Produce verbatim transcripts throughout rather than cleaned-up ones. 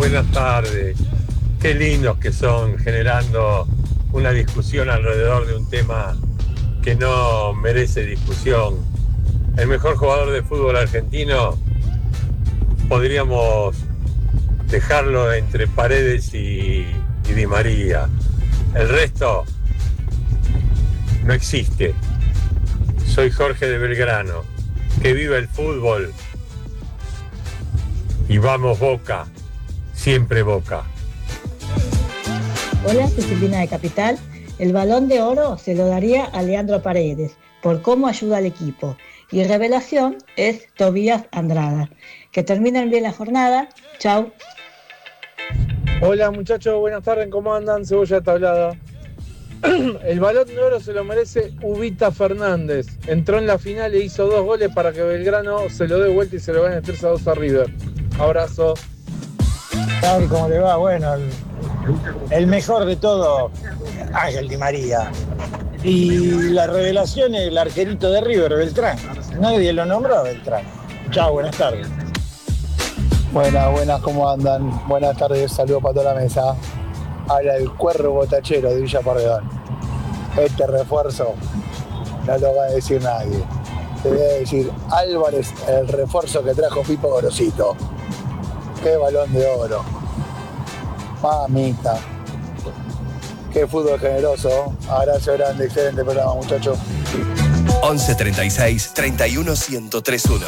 buenas tardes. Qué lindos que son, generando una discusión alrededor de un tema que no merece discusión. El mejor jugador de fútbol argentino podríamos dejarlo entre Paredes y, y Di María. El resto no existe. Soy Jorge de Belgrano. Que viva el fútbol. Y vamos Boca, siempre Boca. Hola, Cecilia de Capital. El Balón de Oro se lo daría a Leandro Paredes por cómo ayuda al equipo. Y revelación es Tobías Andrada. Que terminen bien la jornada. Chau. Hola muchachos, buenas tardes, ¿cómo andan? Cebolla Tablada. El Balón de Oro se lo merece Ubita Fernández. Entró en la final e hizo dos goles para que Belgrano se lo dé vuelta y se lo gane tres a dos a River. Abrazo. Sabri, ¿cómo le va? Bueno, el, el mejor de todo, Ángel Di María. Y la revelación es el arquerito de River, Beltrán. Nadie lo nombró, Beltrán. Chao, buenas tardes. Buenas, buenas, ¿cómo andan? Buenas tardes, saludos para toda la mesa. Habla el Cuervo Tachero de Villa Porredón. Este refuerzo no lo va a decir nadie. Te voy a decir Álvarez, el refuerzo que trajo Pipo Gorosito. Qué Balón de Oro. Mamita. Qué fútbol generoso. Abrazo grande, excelente programa, muchachos. once treinta y seis, treinta y uno, ciento tres uno.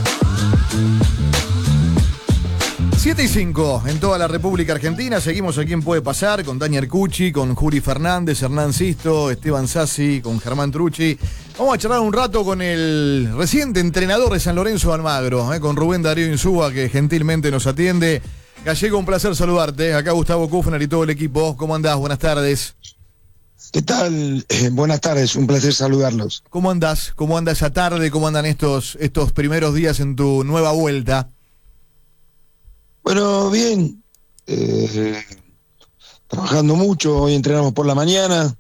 siete y cinco en toda la República Argentina. Seguimos a Quién Puede Pasar con Tania Arcucci, con Juri Fernández, Hernán Sisto, Esteban Sassi, con Germán Trucci. Vamos a charlar un rato con el reciente entrenador de San Lorenzo de Almagro, eh, con Rubén Darío Insúa, que gentilmente nos atiende. Gallego, un placer saludarte. Acá Gustavo Kufner y todo el equipo. ¿Cómo andás? Buenas tardes. ¿Qué tal? Eh, buenas tardes, un placer saludarlos. ¿Cómo andás? ¿Cómo anda esa tarde? ¿Cómo andan estos, estos primeros días en tu nueva vuelta? Bueno, bien, eh, trabajando mucho, hoy entrenamos por la mañana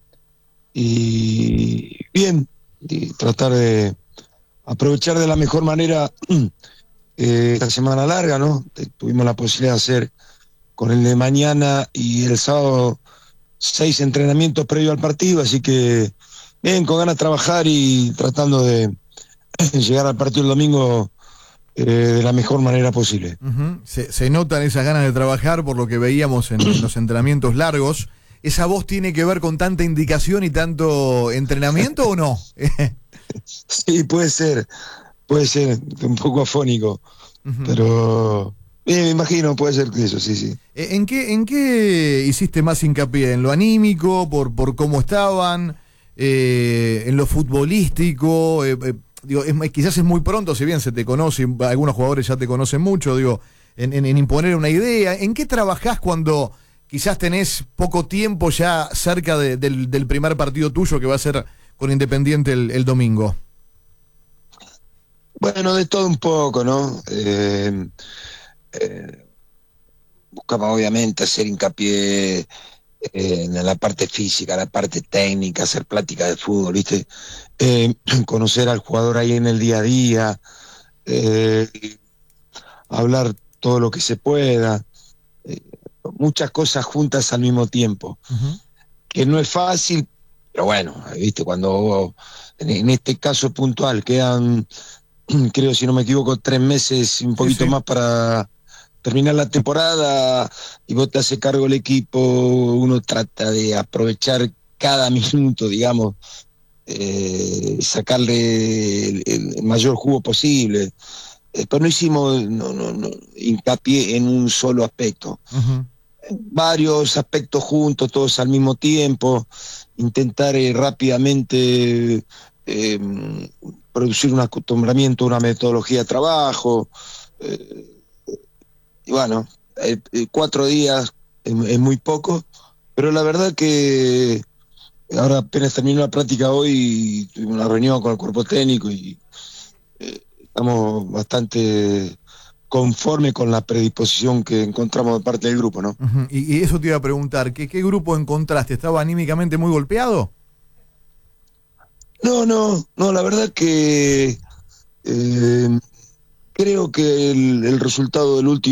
y bien, y tratar de aprovechar de la mejor manera eh, esta semana larga, ¿no? Tuvimos la posibilidad de hacer con el de mañana y el sábado seis entrenamientos previo al partido, así que bien, con ganas de trabajar y tratando de llegar al partido el domingo Eh, de la mejor manera posible. Uh-huh. Se, se notan esas ganas de trabajar por lo que veíamos en, en los entrenamientos largos. ¿Esa voz tiene que ver con tanta indicación y tanto entrenamiento o no? Sí, puede ser, puede ser, un poco afónico, uh-huh. Pero eh, me imagino, puede ser eso, sí, sí. ¿En qué, en qué hiciste más hincapié? ¿En lo anímico, por, por cómo estaban? Eh, ¿En lo futbolístico? Eh, eh, Digo, es, quizás es muy pronto, si bien se te conoce, algunos jugadores ya te conocen mucho, digo, en, en, en imponer una idea. ¿En qué trabajás cuando quizás tenés poco tiempo ya cerca de, del, del primer partido tuyo que va a ser con Independiente el, el domingo? Bueno, de todo un poco, ¿no? Eh, eh, buscaba obviamente hacer hincapié en la parte física, la parte técnica, hacer plática de fútbol, ¿viste? Eh, conocer al jugador ahí en el día a día, eh, hablar todo lo que se pueda, eh, muchas cosas juntas al mismo tiempo, uh-huh. Que no es fácil, pero bueno, ¿viste? Cuando en, en este caso puntual quedan, creo si no me equivoco, tres meses y un poquito sí, sí. más para terminar la temporada y vos te haces cargo del equipo, uno trata de aprovechar cada minuto, digamos, eh, sacarle el, el mayor jugo posible, eh, pero no hicimos no, no, no, hincapié en un solo aspecto, uh-huh. Varios aspectos juntos, todos al mismo tiempo, intentar eh, rápidamente eh, producir un acostumbramiento, una metodología de trabajo, eh, y bueno, eh, eh, cuatro días es, es muy poco, pero la verdad que ahora apenas terminó la práctica hoy, tuvimos una reunión con el cuerpo técnico y eh, estamos bastante conformes con la predisposición que encontramos de parte del grupo, ¿no? Uh-huh. Y, y eso te iba a preguntar, ¿qué, qué grupo encontraste? ¿Estaba anímicamente muy golpeado? No, no, no, la verdad que eh, creo que el, el resultado del último